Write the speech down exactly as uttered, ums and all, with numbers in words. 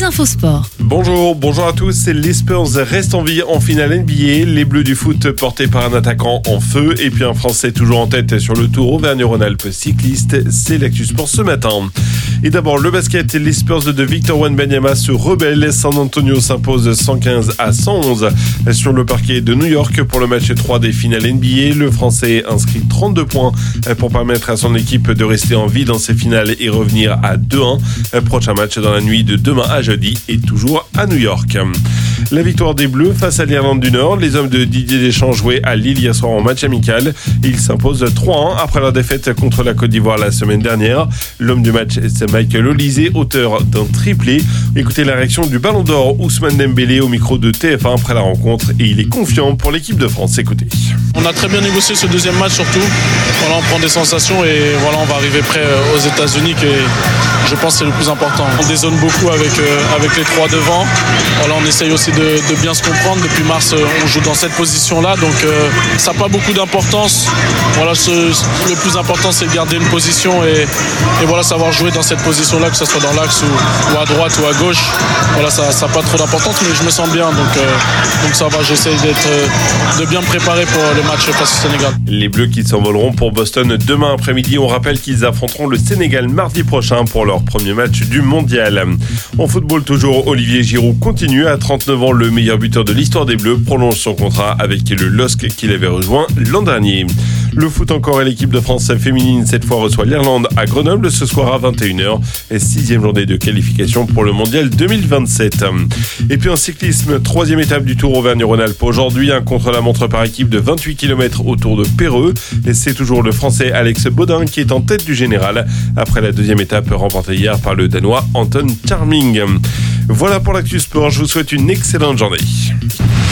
infos sport. Bonjour, bonjour à tous. Les Spurs restent en vie en finale N B A. Les Bleus du foot portés par un attaquant en feu et puis un Français toujours en tête sur le Tour Auvergne-Rhône-Alpes cycliste. C'est l'actu sport ce matin. Et d'abord le basket, les Spurs de Victor Wembanyama se rebellent. San Antonio s'impose cent quinze à cent onze sur le parquet de New York pour le match trois des finales N B A. Le Français inscrit trente-deux points pour permettre à son équipe de rester en vie dans ses finales et revenir à deux un. Prochain match dans la nuit de demain à jeudi et toujours à New York. La victoire des Bleus face à l'Irlande du Nord. Les hommes de Didier Deschamps jouaient à Lille hier soir en match amical. Ils s'imposent trois un après leur défaite contre la Côte d'Ivoire la semaine dernière. L'homme du match, c'est Michael Olise, auteur d'un triplé. Écoutez la réaction du Ballon d'Or Ousmane Dembélé au micro de T F un après la rencontre et il est confiant pour l'équipe de France. Écoutez. On a très bien négocié ce deuxième match surtout. Voilà, on prend des sensations et voilà, on va arriver prêt aux États-Unis et je pense que c'est le plus important. On dézone beaucoup avec, euh, avec les trois devant. Voilà, on essaye aussi de, de bien se comprendre. Depuis mars, on joue dans cette position-là, donc euh, ça n'a pas beaucoup d'importance. Voilà, ce, le plus important, c'est de garder une position et, et voilà, savoir jouer dans cette position-là, que ce soit dans l'axe ou, ou à droite ou à gauche. Voilà, ça n'a pas trop d'importance, mais je me sens bien, donc, euh, donc ça va. J'essaie d'être, euh, de bien me préparer pour le match face au Sénégal. Les Bleus qui s'envoleront pour Boston demain après-midi. On rappelle qu'ils affronteront le Sénégal mardi prochain pour leur premier match du mondial. En football toujours, Olivier Giroud continue. À trente-neuf ans, le meilleur buteur de l'histoire des Bleus prolonge son contrat avec le L O S C qu'il avait rejoint l'an dernier. Le foot encore et l'équipe de France féminine cette fois reçoit l'Irlande à Grenoble ce soir à vingt et une heures. Sixième journée de qualification pour le mondial deux mille vingt-sept. Et puis en cyclisme, troisième étape du Tour Auvergne-Rhône-Alpes. Aujourd'hui, un contre-la-montre par équipe de vingt-huit kilomètres autour de Perreux. Et c'est toujours le Français Alex Baudin qui est en tête du général après la deuxième étape remportée hier par le Danois Anton Charming. Voilà pour l'actu sport. Je vous souhaite une excellente journée.